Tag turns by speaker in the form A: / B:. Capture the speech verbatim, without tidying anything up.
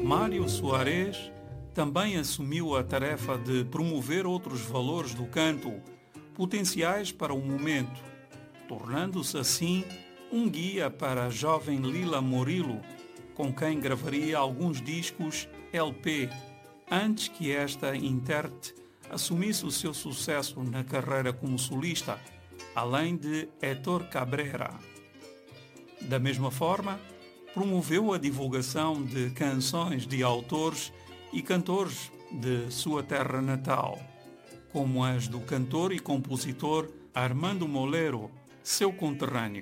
A: Mário Soares também assumiu a tarefa de promover outros valores do canto, potenciais para o momento, tornando-se assim um guia para a jovem Lila Morillo, com quem gravaria alguns discos L P, antes que esta intérprete assumisse o seu sucesso na carreira como solista, além de Héctor Cabrera. Da mesma forma, promoveu a divulgação de canções de autores e cantores de sua terra natal, como as do cantor e compositor Armando Molero, seu conterrâneo.